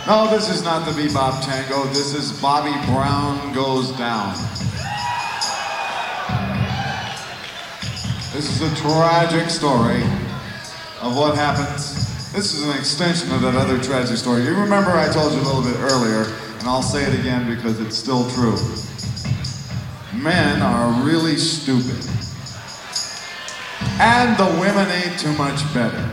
No, this is not the Bebop Tango. This is Bobby Brown Goes Down. This is a tragic story of what happens. This is an extension of that other tragic story. You remember I told you a little bit earlier, and I'll say it again because it's still true. Men are really stupid. And the women ain't too much better.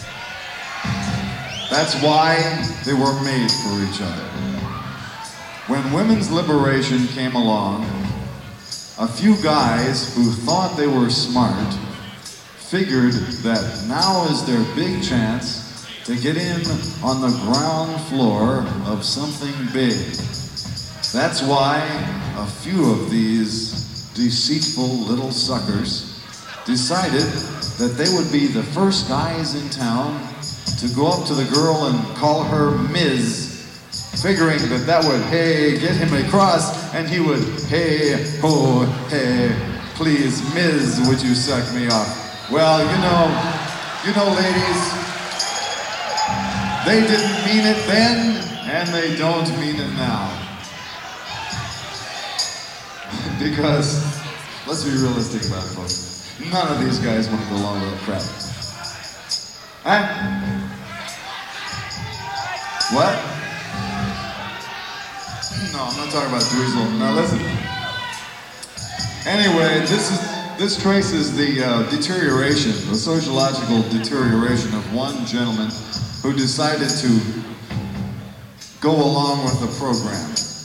That's why they were made for each other. When women's liberation came along, a few guys who thought they were smart figured that now is their big chance to get in on the ground floor of something big. That's why a few of these deceitful little suckers decided that they would be the first guys in town to go up to the girl and call her Ms., figuring that would, hey, get him across, and he would, hey, ho, hey, please, Ms., would you suck me off? Well, you know, ladies, they didn't mean it then, and they don't mean it now. Because, let's be realistic about it, folks. None of these guys want to go along with that crap. Huh? What? No, I'm not talking about Dweezil. Now listen. Anyway, this traces the deterioration, the sociological deterioration of one gentleman who decided to go along with the program.